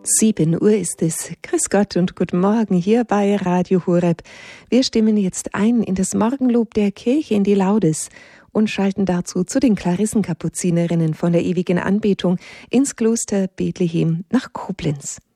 7 Uhr ist es. Grüß Gott und guten Morgen hier bei Radio Horeb. Wir stimmen jetzt ein in das Morgenlob der Kirche in die Laudes und schalten dazu zu den Klarissenkapuzinerinnen von der ewigen Anbetung ins Kloster Bethlehem nach Koblenz.